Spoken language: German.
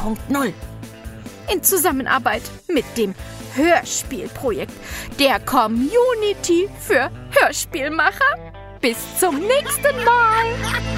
2.0. In Zusammenarbeit mit dem Hörspielprojekt der Community für Hörspielmacher. Bis zum nächsten Mal.